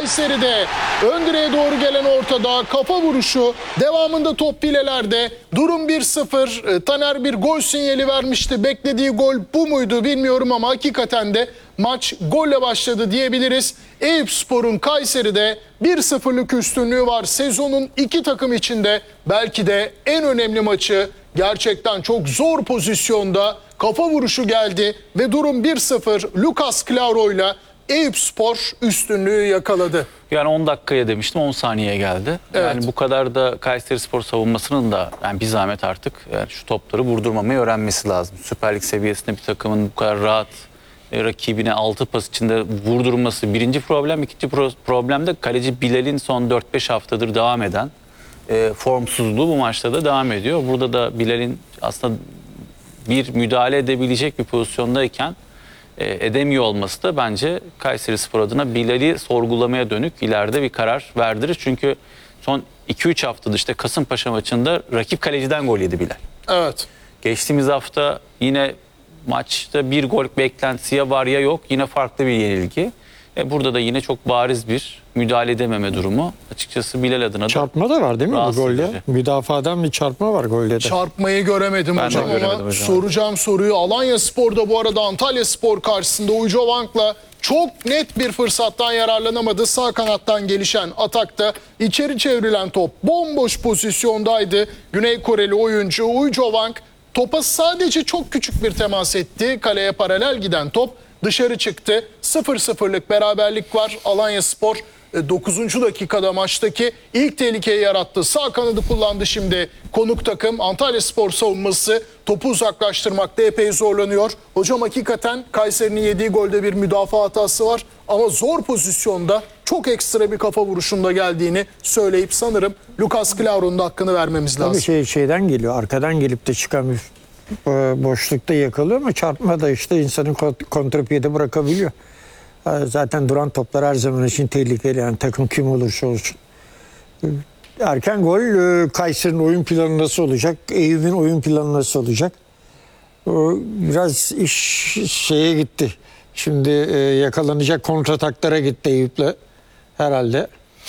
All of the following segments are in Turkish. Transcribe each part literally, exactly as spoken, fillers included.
Kayseri'de. Ön direğe doğru gelen ortada kafa vuruşu. Devamında top filelerde. Durum bir sıfır. Taner bir gol sinyali vermişti. Beklediği gol bu muydu bilmiyorum ama hakikaten de maç golle başladı diyebiliriz. Eyüpspor'un Kayseri'de bir sıfırlık üstünlüğü var. Sezonun iki takım içinde belki de en önemli maçı. Gerçekten çok zor pozisyonda kafa vuruşu geldi ve durum bir sıfır. Lucas Claro'yla Eyüpspor üstünlüğü yakaladı. Yani on dakikaya demiştim, on saniyeye geldi. Evet. Yani bu kadar da Kayserispor savunmasının da yani bir zahmet artık yani şu topları vurdurmamayı öğrenmesi lazım. Süper Lig seviyesinde bir takımın bu kadar rahat e, rakibine altı pas içinde vurdurması birinci problem. İkinci pro problem de kaleci Bilal'in son dört beş haftadır devam eden e, formsuzluğu bu maçta da devam ediyor. Burada da Bilal'in aslında bir müdahale edebilecek bir pozisyondayken e, edemiyor olması da bence Kayserispor adına Bilal'i sorgulamaya dönük ileride bir karar verdirir. Çünkü son iki üç haftada işte Kasımpaşa maçında rakip kaleciden gol yedi Bilal. Evet. Geçtiğimiz hafta yine maçta bir gol beklentisi ya var ya yok, yine farklı bir yenilgi. E burada da yine çok bariz bir müdahale edememe durumu. Açıkçası Bilal adına da çarpma da var değil mi bu rahatsız golde? edici. Müdafadan bir çarpma var golde de. Çarpmayı göremedim Ben de hocam göremedim ama hocam. soracağım soruyu. Alanyaspor'da bu arada Antalyaspor karşısında Ujovank'la çok net bir fırsattan yararlanamadı. Sağ kanattan gelişen atakta içeri çevrilen top bomboş pozisyondaydı. Güney Koreli oyuncu Ujovank topa sadece çok küçük bir temas etti. Kaleye paralel giden top dışarı çıktı. sıfır sıfırlık beraberlik var. Alanyaspor dokuzuncu dakikada maçtaki ilk tehlikeyi yarattı. Sağ kanadı kullandı şimdi konuk takım. Antalyaspor savunması topu uzaklaştırmakta epey zorlanıyor. Hocam hakikaten Kayseri'nin yediği golde bir müdafaa hatası var. Ama zor pozisyonda çok ekstra bir kafa vuruşunda geldiğini söyleyip sanırım Lucas Claro'nun da hakkını vermemiz lazım. Tabii şey, şeyden geliyor, arkadan gelip de çıkan bir e, boşlukta yakalıyor ama çarpma da işte insanın kontrpiyede bırakabiliyor. E, zaten duran toplar her zaman için tehlikeli, yani takım kim olursa olsun. E, erken gol, e, Kayseri'nin oyun planı nasıl olacak, Eyüp'ün oyun planı nasıl olacak? E, biraz iş şeye gitti. Şimdi e, yakalanacak kontrataklara gitti Eyüp'le herhalde.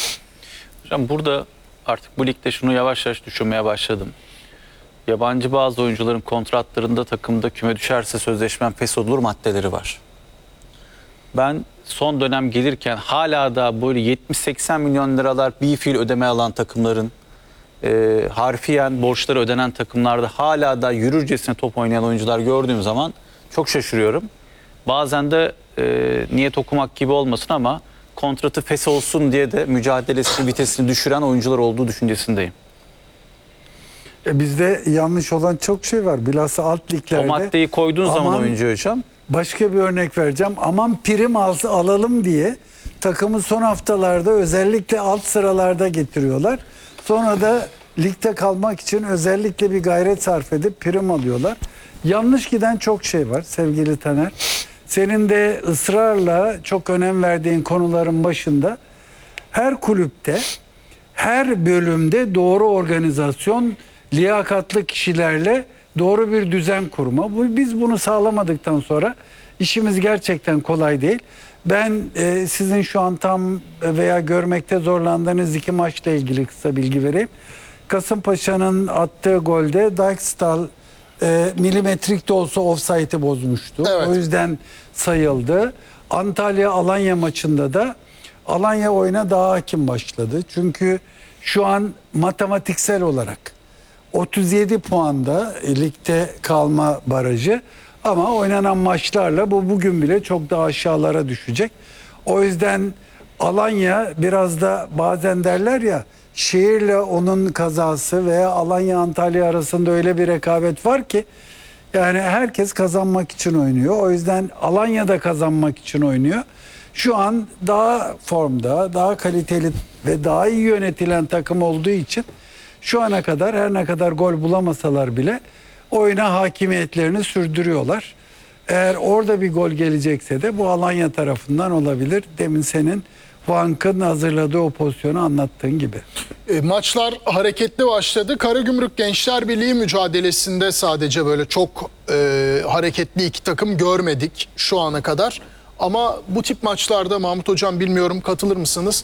Hocam burada artık bu ligde şunu yavaş yavaş düşünmeye başladım. Yabancı bazı oyuncuların kontratlarında takımda küme düşerse sözleşmen feshedilir maddeleri var. Ben son dönem gelirken hala da böyle yetmiş seksen milyon liralar bir fiil ödeme alan takımların, e, harfiyen borçları ödenen takımlarda hala da yürürcesine top oynayan oyuncular gördüğüm zaman çok şaşırıyorum. Bazen de e, niyet okumak gibi olmasın ama kontratı fes olsun diye de mücadelesini, vitesini düşüren oyuncular olduğu düşüncesindeyim. E bizde yanlış olan çok şey var. Bilhassa alt liglerde. O maddeyi koyduğun zaman Aman, oyuncu hocam. başka bir örnek vereceğim. Aman prim alsı alalım diye takımı son haftalarda özellikle alt sıralarda getiriyorlar. Sonra da ligde kalmak için özellikle bir gayret sarf edip prim alıyorlar. Yanlış giden çok şey var sevgili Taner. Senin de ısrarla çok önem verdiğin konuların başında her kulüpte, her bölümde doğru organizasyon, liyakatlı kişilerle doğru bir düzen kurma. Biz bunu sağlamadıktan sonra işimiz gerçekten kolay değil. Ben e, sizin şu an tam veya görmekte zorlandığınız iki maçla ilgili kısa bilgi vereyim. Kasımpaşa'nın attığı golde Dijkstal e, milimetrik de olsa ofsaytı bozmuştu. Evet. O yüzden sayıldı. Antalya-Alanya maçında da Alanya oyuna daha hakim başladı. Çünkü şu an matematiksel olarak otuz yedi puanda ligde kalma barajı, ama oynanan maçlarla bu bugün bile çok daha aşağılara düşecek. O yüzden Alanya biraz da, bazen derler ya, şehirle onun kazası veya Alanya Antalya arasında öyle bir rekabet var ki yani herkes kazanmak için oynuyor. O yüzden Alanya da kazanmak için oynuyor. Şu an daha formda, daha kaliteli ve daha iyi yönetilen takım olduğu için şu ana kadar her ne kadar gol bulamasalar bile oyuna hakimiyetlerini sürdürüyorlar. Eğer orada bir gol gelecekse de bu Alanya tarafından olabilir. Demin senin Vank'ın hazırladığı o pozisyonu anlattığın gibi. E, maçlar hareketli başladı. Karagümrük Gençler Birliği mücadelesinde sadece böyle çok e, hareketli iki takım görmedik şu ana kadar. Ama bu tip maçlarda Mahmut Hocam, bilmiyorum katılır mısınız?